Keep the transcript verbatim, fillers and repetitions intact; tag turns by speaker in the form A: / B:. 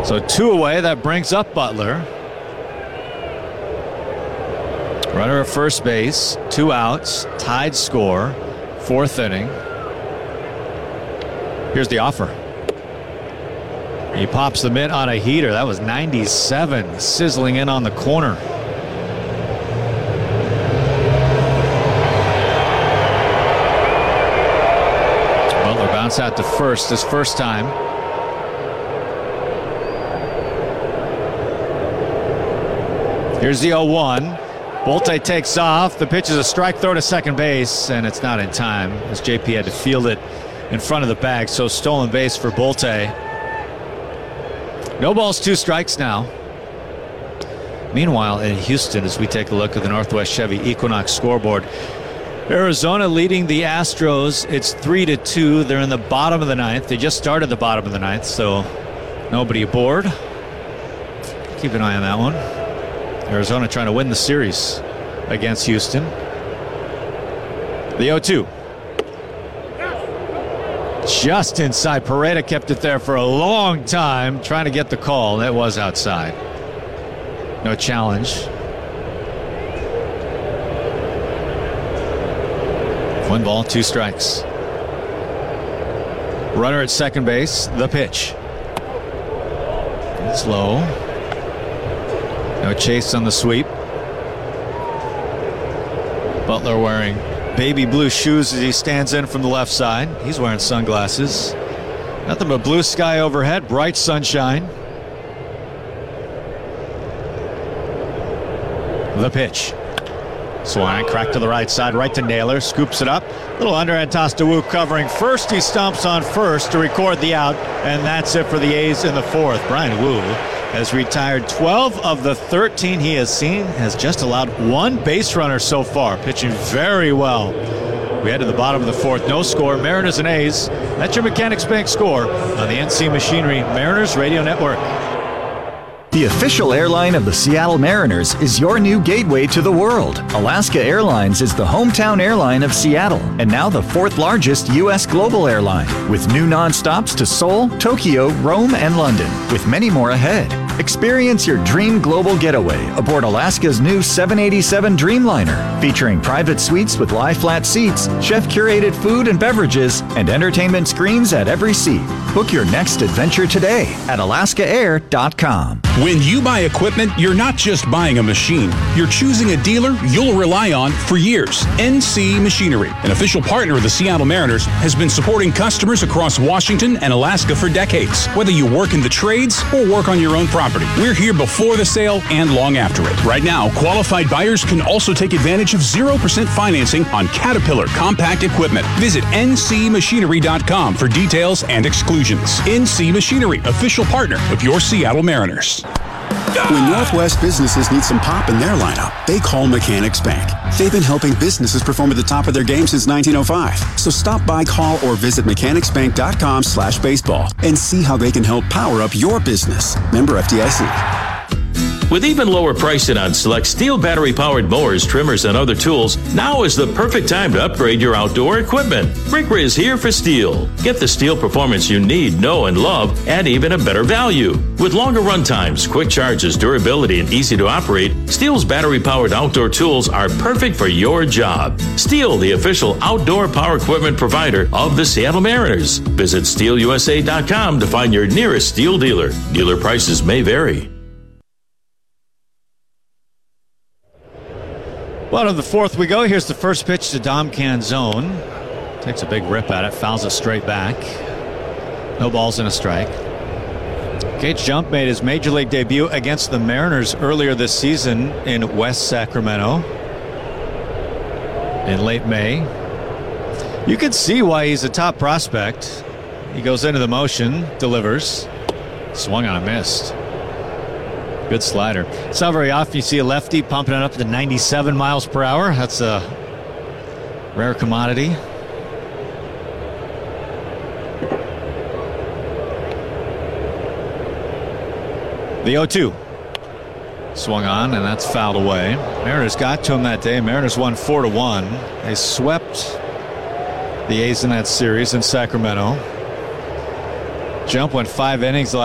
A: So two away, that brings up Butler. Runner at first base, two outs, tied score, fourth inning. Here's the offer. He pops the mitt on a heater. That was ninety-seven, sizzling in on the corner. Butler bounce out to first his first time. Here's the oh one. Bolte takes off. The pitch is a strike throw to second base, and it's not in time as J P had to field it in front of the bag. So stolen base for Bolte. No balls, two strikes now. Meanwhile, in Houston, as we take a look at the Northwest Chevy Equinox scoreboard, Arizona leading the Astros. It's three to two. They're in the bottom of the ninth. They just started the bottom of the ninth, so nobody aboard. Keep an eye on that one. Arizona trying to win the series against Houston. The oh two. Just inside. Pareda kept it there for a long time, trying to get the call. That was outside. No challenge. One ball, two strikes. Runner at second base. The pitch. It's low. No chase on the sweep. Butler wearing baby blue shoes as he stands in from the left side. He's wearing sunglasses. Nothing but blue sky overhead, bright sunshine. The pitch. Swine cracked to the right side, right to Naylor, scoops it up. Little underhand toss to Wu covering first. He stomps on first to record the out, and that's it for the A's in the fourth. Brian Wu has retired twelve of the thirteen he has seen, has just allowed one base runner so far, pitching very well. We head to the bottom of the fourth, no score, Mariners and A's. That's your Mechanics Bank score on the N C Machinery Mariners Radio Network.
B: The official airline of the Seattle Mariners is your new gateway to the world. Alaska Airlines is the hometown airline of Seattle and now the fourth largest U S global airline, with new nonstops to Seoul, Tokyo, Rome, and London, with many more ahead. Experience your dream global getaway aboard Alaska's new seven eighty-seven Dreamliner, featuring private suites with lie-flat seats, chef-curated food and beverages, and entertainment screens at every seat. Book your next adventure today at alaska air dot com.
C: When you buy equipment, you're not just buying a machine. You're choosing a dealer you'll rely on for years. N C Machinery, an official partner of the Seattle Mariners, has been supporting customers across Washington and Alaska for decades. Whether you work in the trades or work on your own property, we're here before the sale and long after it. Right now, qualified buyers can also take advantage of zero percent financing on Caterpillar compact equipment. Visit N C machinery dot com for details and exclusions. N C Machinery, official partner of your Seattle Mariners.
D: When Northwest businesses need some pop in their lineup, they call Mechanics Bank. They've been helping businesses perform at the top of their game since nineteen oh five. So stop by, call, or visit mechanics bank dot com slash baseball and see how they can help power up your business. Member F D I C.
E: With even lower pricing on select steel battery-powered mowers, trimmers, and other tools, now is the perfect time to upgrade your outdoor equipment. Brinker is here for steel. Get the steel performance you need, know, and love at even a better value. With longer run times, quick charges, durability, and easy to operate, Steel's battery-powered outdoor tools are perfect for your job. Steel, the official outdoor power equipment provider of the Seattle Mariners. Visit steel u s a dot com to find your nearest Steel dealer. Dealer prices may vary.
A: Bottom of the fourth we go. Here's the first pitch to Dom Canzone. Takes a big rip at it, fouls it straight back. No balls and a strike. Cage Jump made his major league debut against the Mariners earlier this season in West Sacramento in late May. You can see why he's a top prospect. He goes into the motion, delivers. Swung on a missed. Good slider. It's not very often you see a lefty pumping it up to ninety-seven miles per hour. That's a rare commodity. The oh two. Swung on, and that's fouled away. Mariners got to him that day. Mariners won four to one. They swept the A's in that series in Sacramento. Jump went five innings.